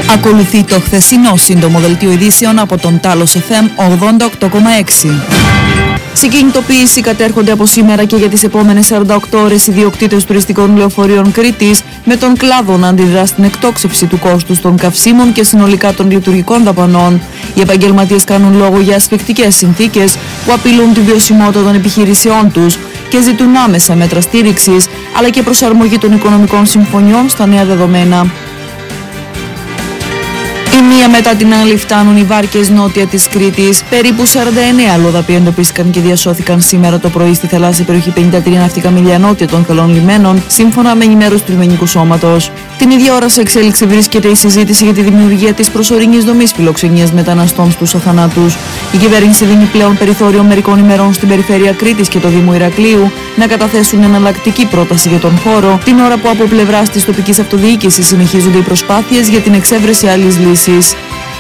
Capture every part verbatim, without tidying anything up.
Ακολουθεί το χθεσινό σύντομο δελτίο ειδήσεων από τον Τάλος εφ εμ ογδόντα οκτώ κόμμα έξι. Συγκινητοποίηση κατέρχονται από σήμερα και για τις επόμενες σαράντα οκτώ ώρες οι ιδιοκτήτες τουριστικών λεωφορείων Κρήτης, με τον κλάδο να αντιδρά στην εκτόξευση του κόστους των καυσίμων και συνολικά των λειτουργικών δαπανών. Οι επαγγελματίες κάνουν λόγο για ασφικτικές συνθήκες που απειλούν τη βιωσιμότητα των επιχειρήσεών τους και ζητούν άμεσα μέτρα στήριξης, αλλά και προσαρμογή των οικονομικών συμφωνιών στα νέα δεδομένα. Η μία μετά την άλλη φτάνουν οι βάρκες νότια της Κρήτης. Περίπου σαράντα εννέα αλλοδαποί εντοπίστηκαν και διασώθηκαν σήμερα το πρωί στη θαλάσσια περιοχή πενήντα τρία ναυτικά μίλια νότια των Θελών Λιμένων, σύμφωνα με ενημέρωση του Λιμενικού Σώματος. Την ίδια ώρα σε εξέλιξη βρίσκεται η συζήτηση για τη δημιουργία της προσωρινής δομής φιλοξενίας μεταναστών στους αθανάτους. Η κυβέρνηση δίνει πλέον περιθώριο μερικών ημερών στην περιφέρεια Κρήτης και το Δήμο Ηρακλείου να καταθέσουν εναλλακτική πρόταση για τον χώρο, την ώρα που από πλευράς της τοπικής αυτοδιοίκησης συνεχίζονται οι προσπάθειες για την εξέβρεση άλλης λύσης.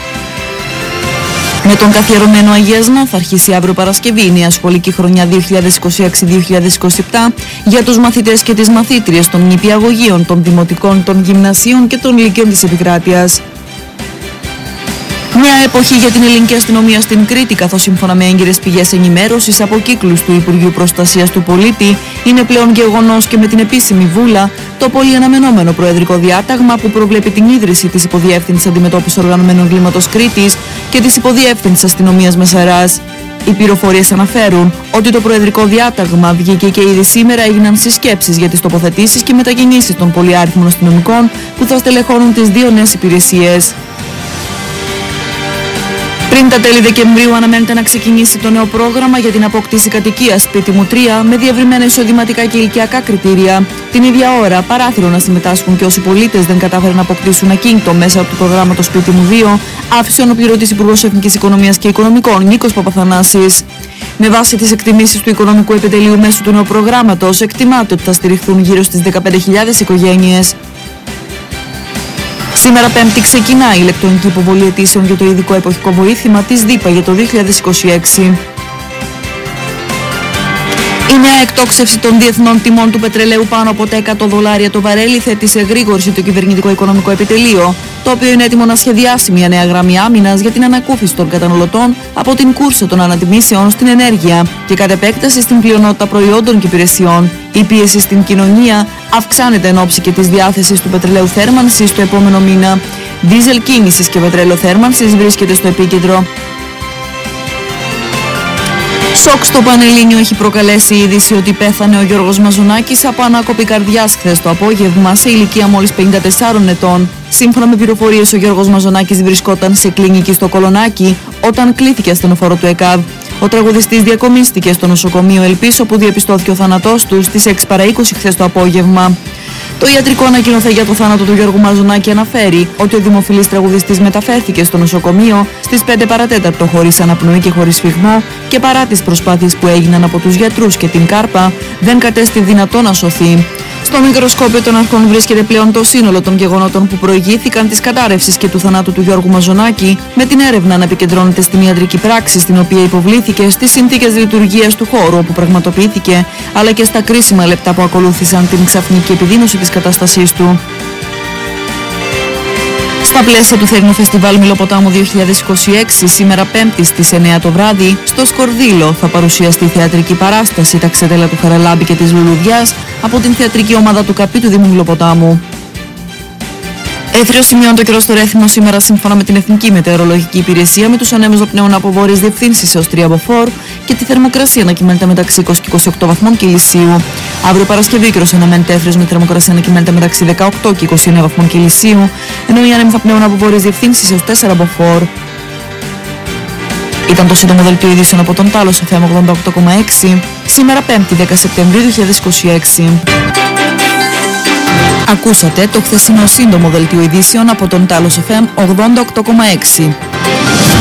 Με τον καθιερωμένο αγίασμα θα αρχίσει αύριο Παρασκευή η νέα σχολική χρονιά δύο χιλιάδες είκοσι έξι δύο χιλιάδες είκοσι επτά για τους μαθητές και τις μαθήτριες των νηπιαγωγείων, των δημοτικών, των γυμνασίων και των λυκείων της επικράτειας. Μια εποχή για την ελληνική αστυνομία στην Κρήτη, καθώς σύμφωνα με έγκυρες πηγές ενημέρωσης από κύκλους του Υπουργείου Προστασίας του Πολίτη είναι πλέον γεγονός και με την επίσημη βούλα το πολύ αναμενόμενο προεδρικό διάταγμα που προβλέπει την ίδρυση της Υποδιεύθυνσης Αντιμετώπισης Οργανωμένου Εγκλήματος Κρήτης και της Υποδιεύθυνσης Αστυνομίας Μεσαράς. Οι πληροφορίες αναφέρουν ότι το προεδρικό διάταγμα βγήκε και ήδη σήμερα έγιναν συσκέψεις για τις τοποθετήσεις και μετακινήσεις των πολυάριθμων αστυνομικών που θα στελεχώνουν τις δύο νέες υπηρεσίες. Πριν τα τέλη Δεκεμβρίου αναμένεται να ξεκινήσει το νέο πρόγραμμα για την απόκτηση κατοικίας σπίτι μου τρία με διευρυμένα εισοδηματικά και ηλικιακά κριτήρια. Την ίδια ώρα παράθυρο να συμμετάσχουν και όσοι πολίτες δεν κατάφεραν να αποκτήσουν ακίνητο μέσα από το προγράμμα σπίτι μου δύο, άφησε ο αναπληρωτής Υπουργός Εθνικής Οικονομίας και Οικονομικών Νίκος Παπαθανάσης. Με βάση τις εκτιμήσεις του Οικονομικού Επιτελείου μέσω του νέου προγράμματος, εκτιμάται ότι θα στηριχθούν γύρω στις δεκαπέντε χιλιάδες οικογένειες. Σήμερα Πέμπτη ξεκινά η ηλεκτρονική υποβολή αιτήσεων για το ειδικό εποχικό βοήθημα της ΔΥΠΑ για το δύο χιλιάδες είκοσι έξι. Η νέα εκτόξευση των διεθνών τιμών του πετρελαίου πάνω από τα εκατό δολάρια το βαρέλι θέτει σε γρήγορση το Κυβερνητικό Οικονομικό Επιτελείο, το οποίο είναι έτοιμο να σχεδιάσει μια νέα γραμμή άμυνας για την ανακούφιση των καταναλωτών από την κούρσα των ανατιμήσεων στην ενέργεια και κατ' επέκταση στην πλειονότητα προϊόντων και υπηρεσιών. Η πίεση στην κοινωνία αυξάνεται εν ώψη και της διάθεσης του πετρελαίου θέρμανσης το επόμενο μήνα. Δίζελ κίνησης και πετρέλαιο θέρμανσης βρίσκεται στο επίκεντρο. Σοκ στο Πανελλήνιο έχει προκαλέσει η είδηση ότι πέθανε ο Γιώργος Μαζονάκης από ανάκοπη καρδιάς χθες το απόγευμα σε ηλικία μόλις πενήντα τεσσάρων ετών. Σύμφωνα με πληροφορίες, ο Γιώργος Μαζονάκης βρισκόταν σε κλινική στο Κολονάκι όταν κλήθηκε ασθενοφόρο του ΕΚΑΒ. Ο τραγουδιστής διακομίστηκε στο νοσοκομείο Ελπής, όπου διαπιστώθηκε ο θάνατός του στις έξι παρά είκοσι χθες το απόγευμα. Το ιατρικό ανακοινωθέν για το θάνατο του Γιώργου Μαζονάκη αναφέρει ότι ο δημοφιλής τραγουδιστής μεταφέρθηκε στο νοσοκομείο στις πέντε παρά τέταρτο χωρίς αναπνοή και χωρίς σφυγμό και παρά τις προσπάθειες που έγιναν από τους γιατρούς και την κάρπα δεν κατέστη δυνατό να σωθεί. Στο μικροσκόπιο των αρχών βρίσκεται πλέον το σύνολο των γεγονότων που προηγήθηκαν της κατάρρευσης και του θανάτου του Γιώργου Μαζονάκη, με την έρευνα να επικεντρώνεται στην ιατρική πράξη στην οποία υποβλήθηκε, στις συνθήκες λειτουργίας του χώρου όπου πραγματοποιήθηκε, αλλά και στα κρίσιμα λεπτά που ακολούθησαν την ξαφνική επιδείνωση της κατάστασής του. Στα πλαίσια του Θερινού Φεστιβάλ Μιλοποτάμου δύο χιλιάδες είκοσι έξι, σήμερα Πέμπτη στις εννέα το βράδυ, στο Σκορδίλο θα παρουσιαστεί θεατρική παράσταση «Τα ξεδέλα του Χαραλάμπη και της Λουλουδιάς» από την θεατρική ομάδα του ΚΑΠΗ του Δήμου Μιλοποτάμου. Έθριο σημειώνει το καιρό στο Ρέθυμνο σήμερα σύμφωνα με την Εθνική Μετεωρολογική Υπηρεσία, με τους ανέμους να πνέουν από βόρειες διευθύνσεις έως τρία μποφόρ και τη θερμοκρασία να κυμαίνεται μεταξύ είκοσι και είκοσι οκτώ βαθμών Κελσίου. Αύριο Παρασκευή καιρός αναμένεται έθριος με θερμοκρασία να κυμαίνεται μεταξύ δεκαοκτώ και είκοσι εννέα βαθμών Κελσίου, ενώ οι άνεμοι θα πνέουν από βόρειες διευθύνσεις έως τέσσερα μποφόρ. Ήταν το σύντομο δελτίο ειδήσεων από τον Τάλος εφ εμ ογδόντα οκτώ κόμμα έξι, σήμερα Πέμπτη δέκα Σεπτεμβρίου δύο χιλιάδες είκοσι έξι. Ακούσατε το χθεσινό σύντομο δελτίο ειδήσεων από τον Τάλος εφ εμ ογδόντα οκτώ κόμμα έξι.